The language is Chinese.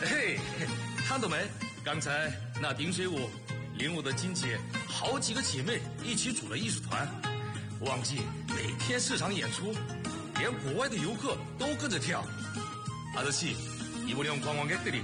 嘿，看到没？刚才那冰水舞，领我的亲戚好几个姐妹一起组了艺术团，忘记每天市场演出，连国外的游客都跟着跳。아저씨，이번에온관광객들이